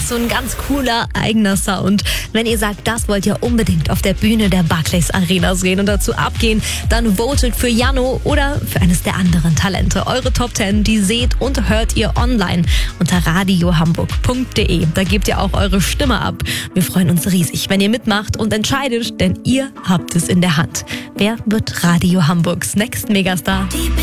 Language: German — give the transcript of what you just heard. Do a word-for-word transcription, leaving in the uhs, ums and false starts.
so ein ganz cooler eigener Sound. Wenn ihr sagt, das wollt ihr unbedingt auf der Bühne der Barclays Arena sehen und dazu abgehen, dann votet für Jano oder für eines der anderen Talente. Eure Top zehn, die seht und hört ihr online unter radiohamburg punkt de. Da gebt ihr auch eure Stimme ab. Wir freuen uns riesig, wenn ihr mitmacht und entscheidet, denn ihr habt es in der Hand. Wer wird Radio Hamburgs Next Megastar?